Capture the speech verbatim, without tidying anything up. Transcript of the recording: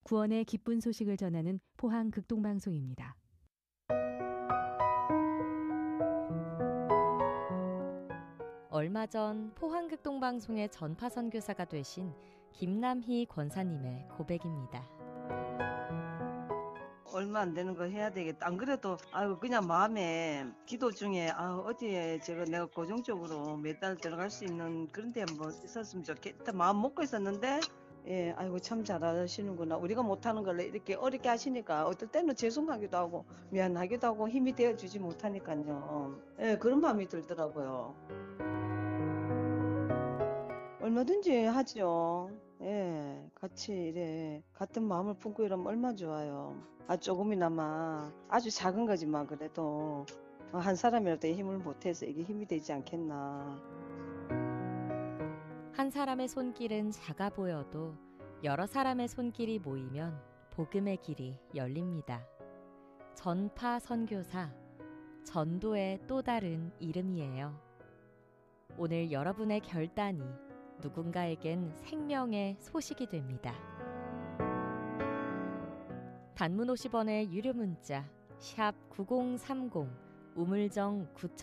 구원의 기쁜 소식을 전하는 포항 극동방송입니다. 얼마 전 포항극동방송의 전파 선교사가 되신 김남희 권사님의 고백입니다. 얼마 안 되는 거 해야 되겠다. 안 그래도 아유 그냥 마음에 기도 중에 아 어디에 제가 내가 고정적으로 매달 들어갈 수 있는 그런 데 뭐 있었으면 좋겠다 마음 먹고 있었는데 예 아이고 참 잘하시는구나. 우리가 못하는 걸 이렇게 어렵게 하시니까 어떨 때는 죄송하기도 하고 미안하기도 하고 힘이 되어주지 못하니까요. 예 그런 마음이 들더라고요. 얼마든지 하죠. 예, 같이 이래 같은 마음을 품고 이러면 얼마나 좋아요. 아 조금이나마 아주 작은 거지만 그래도 한 사람이라도 힘을 보태서 이게 힘이 되지 않겠나. 한 사람의 손길은 작아 보여도 여러 사람의 손길이 모이면 복음의 길이 열립니다. 전파 선교사, 전도의 또 다른 이름이에요. 오늘 여러분의 결단이 누군가에겐 생명의 소식이 됩니다. 단문 오십 원의 유료 문자 샵 구공삼공 우물정 구천